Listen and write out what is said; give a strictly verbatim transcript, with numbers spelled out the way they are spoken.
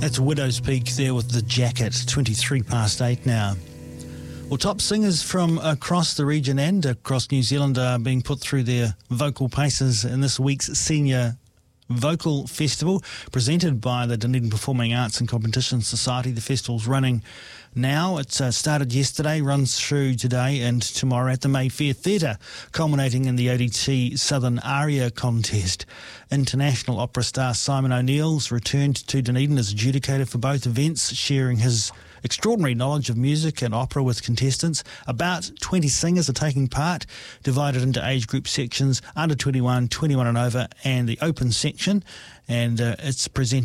That's Widow's Peak there with The Jacket, twenty-three past eight now. Well, top singers from across the region and across New Zealand are being put through their vocal paces in this week's Senior Vocal Festival, presented by the Dunedin Performing Arts and Competition Society. The festival's running now. It uh, started yesterday, runs through today and tomorrow at the Mayfair Theatre, culminating in the O D T Southern Aria Contest. International opera star Simon O'Neill's returned to Dunedin as adjudicator for both events, sharing his extraordinary knowledge of music and opera with contestants. About twenty singers are taking part, divided into age group sections, under twenty-one, twenty-one and over, and the open section. And uh, it's presented